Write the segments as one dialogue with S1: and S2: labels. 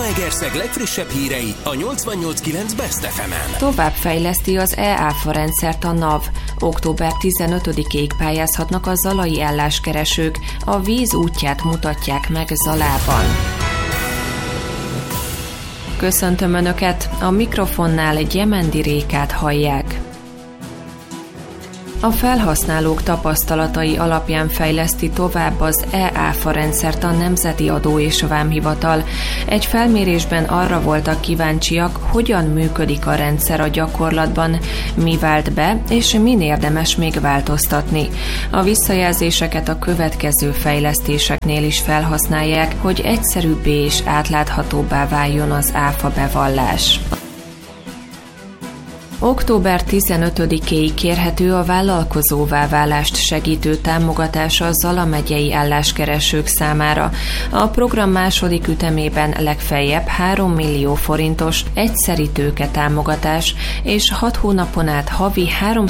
S1: Zalaegerszeg legfrissebb hírei a 88.9 Best FM-en.
S2: Továbbfejleszti az e-áfa rendszert a NAV. Október 15-ig pályázhatnak a zalai álláskeresők. A víz útját mutatják meg Zalában. Köszöntöm Önöket, a mikrofonnál Gyemendi Rékát hallják. A felhasználók tapasztalatai alapján fejleszti tovább az e-áfa rendszert a Nemzeti Adó és Vámhivatal. Egy felmérésben arra voltak kíváncsiak, hogyan működik a rendszer a gyakorlatban, mi vált be, és min érdemes még változtatni. A visszajelzéseket a következő fejlesztéseknél is felhasználják, hogy egyszerűbbé és átláthatóbbá váljon az áfa bevallás. Október 15-éig kérhető a vállalkozóvá válást segítő támogatás a Zala megyei álláskeresők számára. A program második ütemében legfeljebb 3 millió forintos egyszeri tőketámogatás és 6 hónapon át havi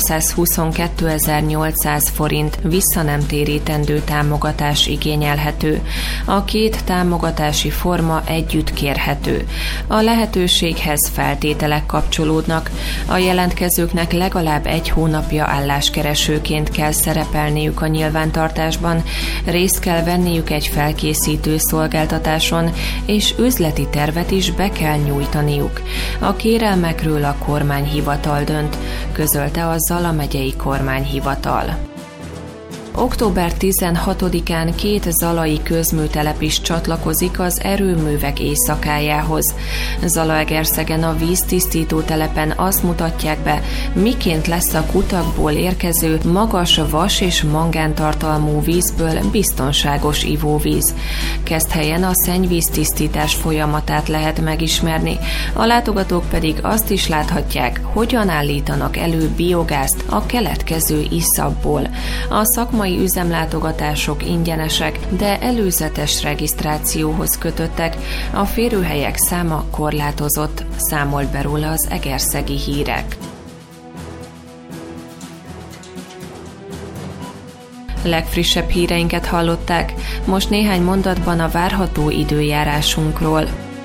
S2: 322.800 forint visszanemtérítendő támogatás igényelhető. A két támogatási forma együtt kérhető. A lehetőséghez feltételek kapcsolódnak. A jelentkezőknek legalább 1 hónapja álláskeresőként kell szerepelniük a nyilvántartásban, részt kell venniük egy felkészítő szolgáltatáson, és üzleti tervet is be kell nyújtaniuk. A kérelmekről a kormányhivatal dönt, közölte a Zala megyei kormányhivatal. Október 16-án 2 zalai közműtelep is csatlakozik az erőművek éjszakájához. Zalaegerszegen a víztisztító telepen azt mutatják be, miként lesz a kutakból érkező magas vas- és mangántartalmú vízből biztonságos ivóvíz. Kezdhelyen a szennyvíztisztítás folyamatát lehet megismerni, a látogatók pedig azt is láthatják, hogyan állítanak elő biogázt a keletkező iszapból. A szakmai üzemlátogatások ingyenesek, de előzetes regisztrációhoz kötöttek, a férőhelyek száma korlátozott, számolt be róla az Egerszegi Hírek. Legfrissebb híreinket hallották, most néhány mondatban a várható időjárásunkról.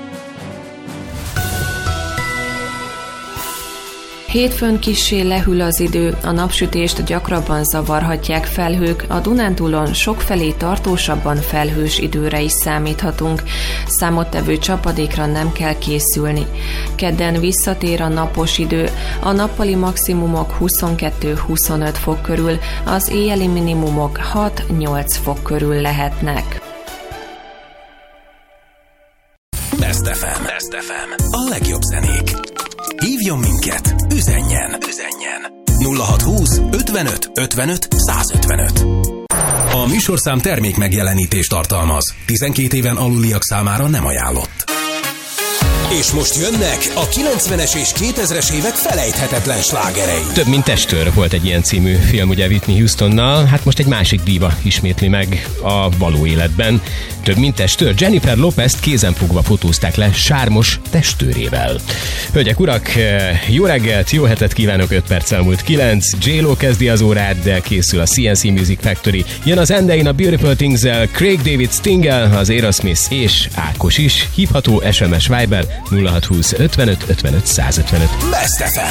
S2: Hétfőn kissé lehűl az idő, a napsütést gyakrabban zavarhatják felhők, a Dunántúlon sokfelé tartósabban felhős időre is számíthatunk. Számottevő csapadékra nem kell készülni. Kedden visszatér a napos idő, a nappali maximumok 22-25 fok körül, az éjjeli minimumok 6-8 fok körül lehetnek.
S1: Best FM. A legjobb zenék. Hívjon minket, üzenjen 0620 55 55 155. A műsorszám termék megjelenítést tartalmaz. 12 éven aluliak számára nem ajánlott. És most jönnek a 90-es és 2000-es évek felejthetetlen slágerei.
S3: Több mint testőr volt egy ilyen című film, ugye Whitney Houstonnal, hát most egy másik díva ismétli meg a való életben. Több mint testőr, Jennifer Lopez-t kézenfogva fotózták le sármos testőrével. Hölgyek, urak, jó reggelt, jó hetet kívánok, 5 perc elmúlt 9. J-Lo kezdi az órát, de készül a CNC Music Factory. Jön az Endein a Beautiful Things-el, Craig David Sting-el, az Aerosmith és Ákos is. Hívható SMS Viber 0620 55 55 155.
S1: Best FM.